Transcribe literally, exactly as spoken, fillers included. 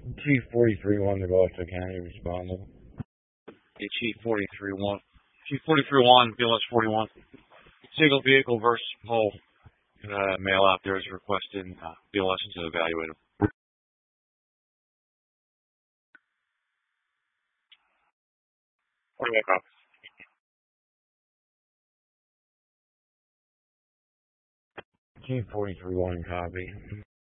Chief forty-three one to Gloucester County responding. Okay, Chief forty-three one. Chief forty-three one, B L S forty-one. Single vehicle versus pole. Uh, male out there is requesting uh, B L S to evaluate him. forty-one copy. Chief forty-three one copy.